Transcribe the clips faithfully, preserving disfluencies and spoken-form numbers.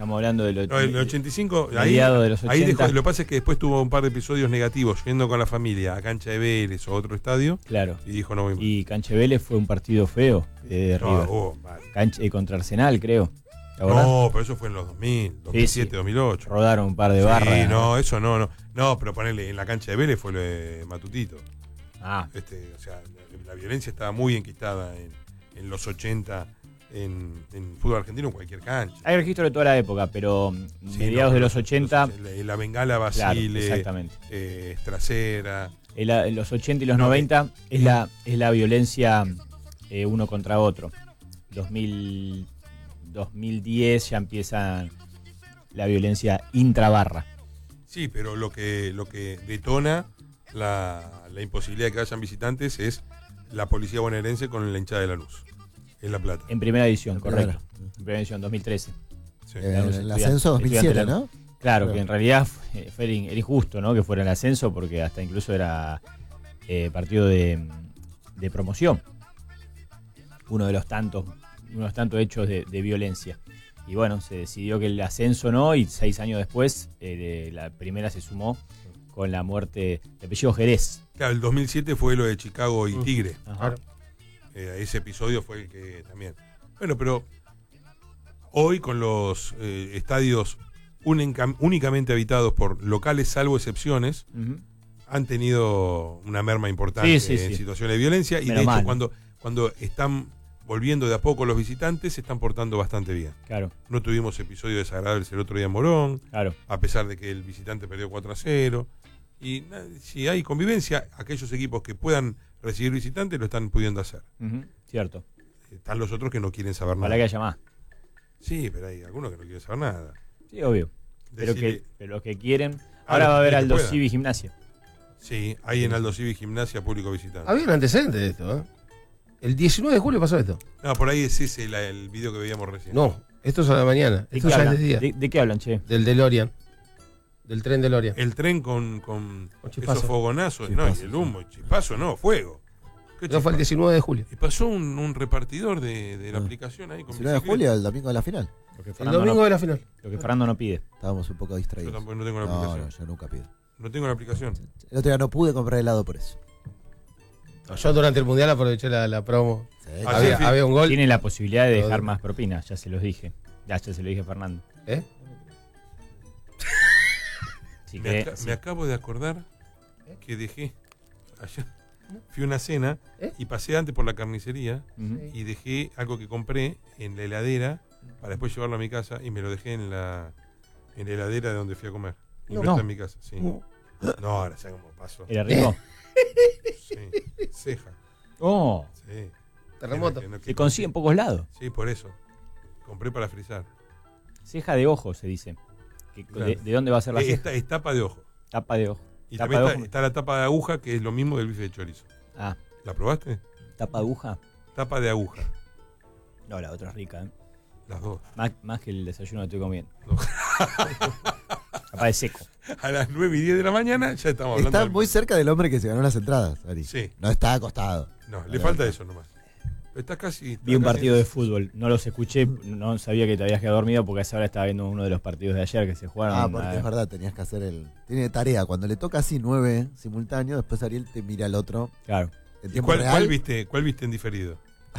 estamos hablando del no, el ochenta y cinco, ahí, de los ahí dejó, lo que pasa es que después tuvo un par de episodios negativos, yendo con la familia a Cancha de Vélez o a otro estadio. Claro. Y dijo no voy más. Y Cancha de Vélez fue un partido feo de no, River. Oh, vale. Cancha, eh, contra Arsenal, creo. No, pero eso fue en los dos mil, dos mil siete, sí, sí. dos mil ocho. Rodaron un par de barras. Sí, no, eso no, no. No, pero ponerle en la Cancha de Vélez fue lo de Matutito. Ah. Este, o sea, la, la violencia estaba muy enquistada en, en los ochenta en, en fútbol argentino en cualquier cancha. Hay registro de toda la época, pero sí, mediados no, de los ochenta. Los, la, la Bengala Basile, claro, exactamente. Eh, Estracera. En, la, en los ochenta y los no, noventa eh, es, la, es la violencia eh, uno contra otro. dos mil, dos mil diez ya empieza la violencia intrabarra. Sí, pero lo que, lo que detona la, la imposibilidad de que hayan visitantes es la policía bonaerense con la hinchada de Lanús. En La Plata. En primera edición, en correcto. Primera. En primera edición, dos mil trece. Sí. Eh, el ascenso dos mil siete, ¿no? Claro, claro, que en realidad fue, fue era injusto, ¿no? Que fuera el ascenso, porque hasta incluso era eh, partido de, de promoción. Uno de los tantos, uno de los tantos hechos de, de violencia. Y bueno, se decidió que el ascenso no, y seis años después eh, la primera se sumó con la muerte de apellido Jerez. Claro, el dos mil siete fue lo de Chicago y Tigre. Uh, ajá. Eh, ese episodio fue el que también. Bueno, pero hoy con los eh, estadios única, únicamente habitados por locales, salvo excepciones, uh-huh. han tenido una merma importante sí, sí, en sí. situaciones de violencia. Menos y de hecho, mal. cuando, cuando están volviendo de a poco los visitantes, se están portando bastante bien. Claro. No tuvimos episodios desagradables el otro día en Morón, claro. a pesar de que el visitante perdió cuatro a cero. Y si hay convivencia, aquellos equipos que puedan recibir visitantes lo están pudiendo hacer. Uh-huh. Cierto. Están los otros que no quieren saber Ojalá nada. que haya más. Sí, pero hay algunos que no quieren saber nada. Sí, obvio. Pero, Decirle, que, pero los que quieren... Ahora va a haber Aldo Civi Gimnasia. Sí, hay en Aldo Civi Gimnasia público visitante. Había un antecedente de esto, ¿eh? El diecinueve de julio pasó esto. No, por ahí es ese la, el video que veíamos recién. No, esto es a la mañana. ¿De, esto qué, ya hablan? es de día. ¿De, ¿De qué hablan, che? Del DeLorean. Del tren DeLorean. El tren con, con esos fogonazos. Chispazo, no, y el humo. Chispazo, no, fuego. Eso fue el diecinueve de julio. Y pasó un, un repartidor de, de la ah. aplicación ahí con diecinueve de julio, el domingo de la final. El domingo no, de la final. Lo que Fernando no pide. Estábamos un poco distraídos. Yo tampoco no tengo la no, aplicación. No, yo nunca pido. No tengo la aplicación. El otro día no pude comprar helado por eso. No, yo durante el mundial aproveché la, la promo. Sí, había, sí. había un gol. Tienen la posibilidad de dejar más propinas, ya se los dije. Ya, ya se lo dije a Fernando. ¿Eh? Si me, que, aca sí. me acabo de acordar que dejé. Ayer fui a una cena ¿Eh? y pasé antes por la carnicería Uh-huh. y dejé algo que compré en la heladera para después llevarlo a mi casa y me lo dejé en la, en la heladera de donde fui a comer. Y no, no. está en mi casa, sí. No. No, ahora sé cómo pasó. ¿Era rico? Sí, ceja. Oh, Sí. Terremoto. Que no- que- se consigue en pocos lados. Sí, por eso. Compré para frizar. Ceja de ojo, se dice. Que- Claro. de, ¿De dónde va a ser la Eh, ceja? esta es tapa de ojo. Tapa de ojo. Y Tapa también de está, ojo. está la tapa de aguja, que es lo mismo del bife de chorizo. Ah, ¿La probaste? tapa de aguja. Tapa de aguja. No, la otra es rica, ¿eh? Las dos. Más, más que el desayuno que estoy comiendo. No. Tapa de seco. A las nueve y diez de la mañana ya estamos hablando. Está del- muy cerca del hombre que se ganó las entradas, Ari. Sí. No está acostado. No, le falta eso nomás. Está casi. Está Vi un casi- partido de fútbol, no los escuché, no sabía que te habías quedado dormido porque a esa hora estaba viendo uno de los partidos de ayer que se jugaron. Ah, porque a- es verdad, tenías que hacer el... Tiene tarea, cuando le toca así nueve simultáneos, después Ariel te mira al otro Claro. en ¿Y tiempo cuál, real. cuál viste, ¿Cuál viste en diferido?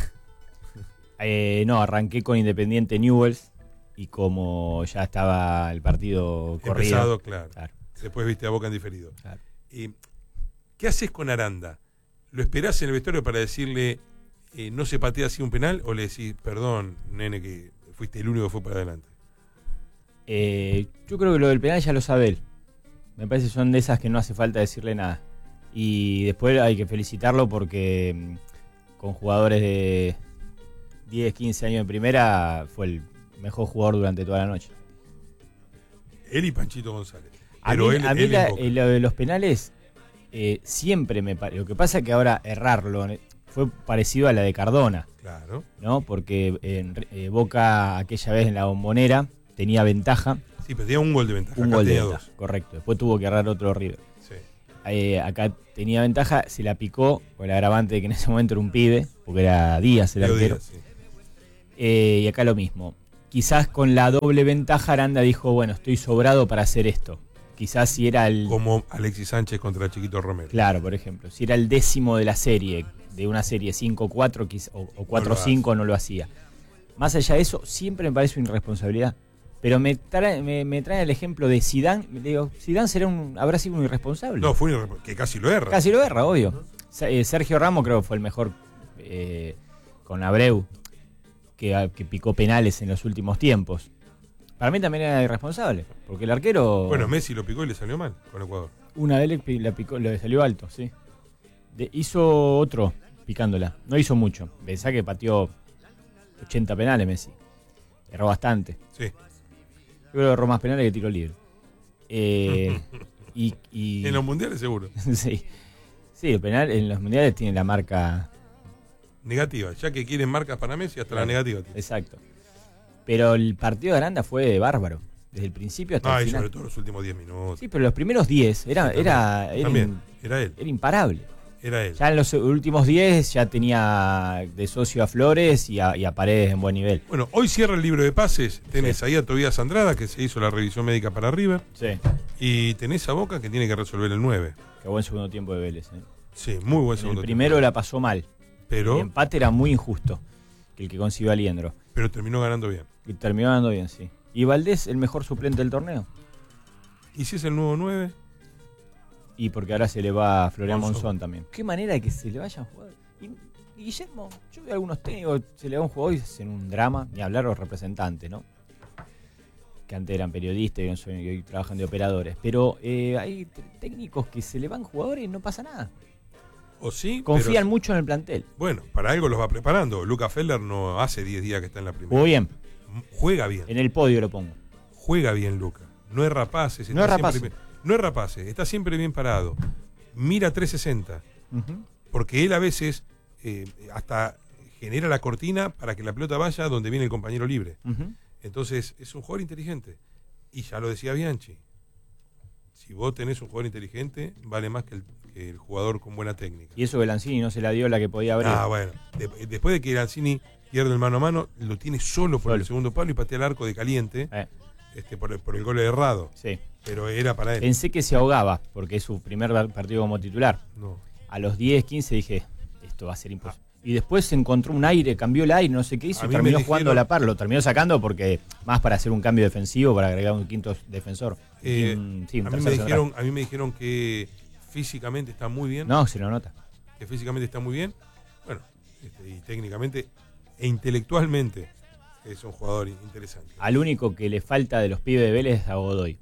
Eh, no, arranqué con Independiente Newell's y como ya estaba el partido corrido. Empezado, claro. Claro. Después viste a Boca en diferido. Claro. Eh, ¿Qué haces con Aranda? ¿Lo esperás en el vestuario para decirle eh, no se patea así un penal o le decís, perdón, nene, que fuiste el único que fue para adelante? Eh, yo creo que lo del penal ya lo sabe él. Me parece que son de esas que no hace falta decirle nada. Y después hay que felicitarlo porque mm, con jugadores de diez, quince años en primera fue el mejor jugador durante toda la noche. Él y Panchito González. A Pero mí, él, a mí él la- en Boca. eh, lo de los penales eh, siempre me parece. Lo que pasa es que ahora errarlo eh, fue parecido a la de Cardona, Claro. ¿no? Porque en eh, Boca aquella vez en la Bombonera tenía ventaja, Sí, pero tenía un gol de ventaja. un Acá gol de tenía ventaja, dos. correcto. Después tuvo que errar otro River. Sí. Eh, acá tenía ventaja, se la picó con el agravante de que en ese momento era un pibe, porque era Díaz el Leo arquero. Díaz, sí. Eh, y acá lo mismo. quizás con la doble ventaja Aranda dijo, bueno, estoy sobrado para hacer esto. Quizás si era el... Como Alexis Sánchez contra Chiquito Romero. Claro, por ejemplo. Si era el décimo de la serie, de una serie cinco cuatro o, o cuatro cinco, no, no lo hacía. Más allá de eso, siempre me parece una irresponsabilidad. Pero me trae, me, me trae el ejemplo de Zidane. Digo, Zidane será un, habrá sido un irresponsable. No, fue un irresponsable, que casi lo erra. Casi lo erra, obvio. Sergio Ramos creo que fue el mejor eh, con Abreu, que, que picó penales en los últimos tiempos. Para mí también era irresponsable, porque el arquero... Bueno, Messi lo picó y le salió mal con Ecuador. Una vez le, la picó, le salió alto, sí. De, hizo otro picándola, no hizo mucho. Pensá que pateó ochenta penales Messi. Erró bastante. Sí. Yo creo que erró más penales que tiro libre. Eh, y, y... En los mundiales seguro. sí. Sí, el penal en los mundiales tiene la marca... Negativa, ya que quieren marcas para Messi, hasta claro, la negativa tiene. Exacto. Pero el partido de Aranda fue bárbaro. Desde el principio hasta Ay, el final. sobre todo los últimos diez minutos. Sí, pero los primeros diez era, Sí, era, era, también, in- era él. era imparable. Era él. Ya en los últimos diez ya tenía de socio a Flores y a, y a Paredes en buen nivel. Bueno, hoy cierra el libro de pases. Tenés Sí. ahí a Tobías Andrada, que se hizo la revisión médica para River. Sí. Y tenés a Boca, que tiene que resolver el nueve. Qué buen segundo tiempo de Vélez. ¿eh? Sí, muy buen En segundo el primero tiempo. la pasó mal. Pero, El empate era muy injusto, que el que consiguió Aliendro. pero terminó ganando bien. Y terminó ganando bien, sí. Y Valdés, el mejor suplente del torneo. ¿Y si es el nuevo nueve? Y porque ahora se le va a Florian Monzón. Monzón también. Qué manera de que se le vayan jugadores. Y, y Guillermo, yo veo algunos técnicos, se le va un jugador y hacen un drama, ni hablar los representantes, ¿no? Que antes eran periodistas y hoy, son- y hoy trabajan de operadores. Pero eh, hay t- técnicos que se le van jugadores y no pasa nada. ¿O sí? Confían pero- mucho en el plantel. Bueno, para algo los va preparando. Luca Feller no hace diez días que está en la primera. Jugó bien, Juega bien. en el podio lo pongo. Juega bien Luca. No es rapaces. No es rapaces. Siempre, no es rapaces. Está siempre bien parado. Mira trescientos sesenta. Ujú. Porque él a veces eh, hasta genera la cortina para que la pelota vaya donde viene el compañero libre. Ujú. Entonces es un jugador inteligente. Y ya lo decía Bianchi. Si vos tenés un jugador inteligente, vale más que el, que el jugador con buena técnica. Y eso que Lanzini no se la dio la que podía abrir. Ah, bueno. De- después de que Lanzini pierde el mano a mano, lo tiene solo por Solo. el segundo palo y patea el arco de caliente Eh, este, por, el, por el gol errado. sí. Pero era para él. Pensé que se ahogaba, porque es su primer partido como titular. No. A los diez, quince dije, esto va a ser imposible. Y después se encontró un aire, cambió el aire, no sé qué hizo, A y mí terminó me jugando dijeron- a la par. Lo terminó sacando porque más para hacer un cambio defensivo, para agregar un quinto defensor. Eh, Un- sí, un a, mí me tercer central. dijeron, a mí me dijeron que físicamente está muy bien. No, se lo nota. Que físicamente está muy bien. Bueno, este, y técnicamente e intelectualmente es un jugador interesante. Al único que le falta de los pibes de Vélez es a Godoy.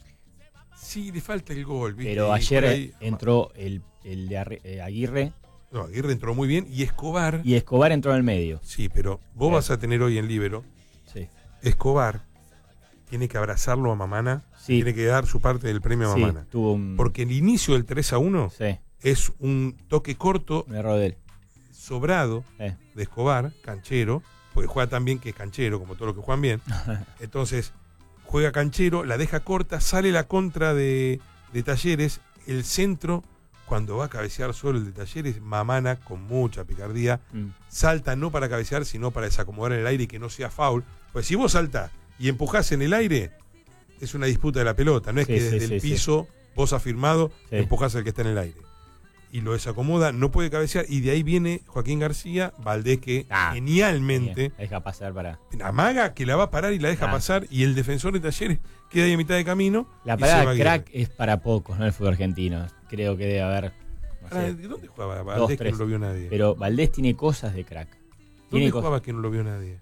Sí, le falta el gol, ¿viste? Pero Y ayer por ahí- entró el, el de Arre- eh, Aguirre No, Aguirre entró muy bien y Escobar. y Escobar entró en el medio. Sí, pero vos Eh. vas a tener hoy en Líbero. Sí. Escobar tiene que abrazarlo a Mamana. Sí. Tiene que dar su parte del premio a Sí, Mamana. tuvo un, Porque el inicio del tres a uno sí, es un toque corto, un error de él. sobrado Eh. de Escobar, canchero, porque juega tan bien que es canchero, como todos los que juegan bien. Entonces, juega canchero, la deja corta, sale la contra de, de Talleres, el centro, cuando va a cabecear solo el de Talleres, Mamana, con mucha picardía, Mm. salta no para cabecear, sino para desacomodar en el aire y que no sea foul. Pues si vos saltás y empujás en el aire, es una disputa de la pelota, no es Sí, que sí, desde sí, el sí. piso, vos afirmado, Sí. empujás al que está en el aire. Y lo desacomoda, no puede cabecear, y de ahí viene Joaquín García, Valdés que Ah, genialmente Bien, deja pasar para. amaga que la va a parar y la deja Ah. pasar, y el defensor de Talleres queda ahí a mitad de camino. La y se va palabra Aguirre. crack es para pocos, ¿no? El fútbol argentino. Creo que debe haber. no Pará, sé, ¿de ¿Dónde jugaba dos, Valdés que tres. no lo vio nadie? Pero Valdés tiene cosas de crack. ¿Dónde Tiene cosas. jugaba que no lo vio nadie?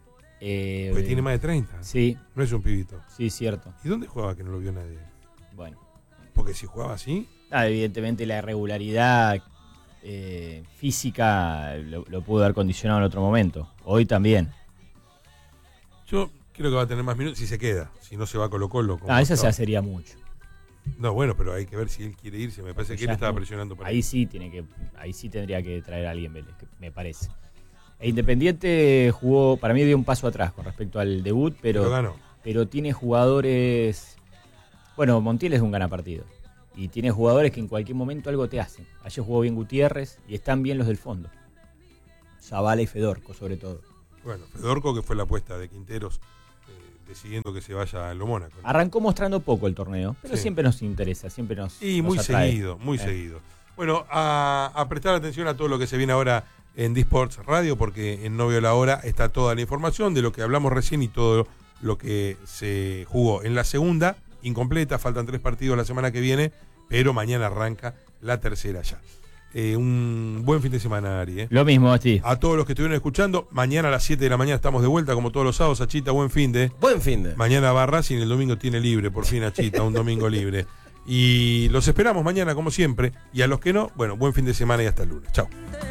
Eh, Porque tiene más de treinta. Sí, No es un pibito. sí, cierto. ¿Y dónde jugaba que no lo vio nadie? Bueno. Porque si jugaba así, Ah, evidentemente la irregularidad eh, física lo, lo pudo haber condicionado en otro momento. Hoy también. yo creo que va a tener más minutos si se queda. Si no se va a Colo Colo. como Ah, esa se estaba. hacería mucho. No, bueno, pero hay que ver si él quiere irse. Me parece que Ya él es estaba mucho. presionando por Ahí sí tiene que, ahí sí tendría que traer a alguien Vélez, que me parece. E Independiente jugó, para mí dio un paso atrás con respecto al debut, Pero pero, ganó. pero tiene jugadores. Bueno, Montiel es un ganapartido. Y tiene jugadores que en cualquier momento algo te hacen. Ayer jugó bien Gutiérrez y están bien los del fondo. Zavala y Fedorco, sobre todo. Bueno, Fedorco, que fue la apuesta de Quinteros decidiendo que se vaya a lo Mónaco. Arrancó mostrando poco el torneo, pero Sí. siempre nos interesa, siempre nos. Y nos muy atrae. seguido, muy Eh. seguido. Bueno, a, a prestar atención a todo lo que se viene ahora en D-Sports Radio, porque en No Veo la Hora está toda la información de lo que hablamos recién y todo lo que se jugó en la segunda, incompleta, faltan tres partidos la semana que viene, pero mañana arranca la tercera ya. Eh, un buen fin de semana, Ari. ¿eh? Lo mismo, Asti. A todos los que estuvieron escuchando, mañana a las siete de la mañana estamos de vuelta, como todos los sábados. Achita, buen fin de. Buen fin de. Mañana va Racing, el domingo tiene libre, por fin Achita, un domingo libre. Y los esperamos mañana, como siempre. Y a los que no, bueno, buen fin de semana y hasta el lunes. Chao.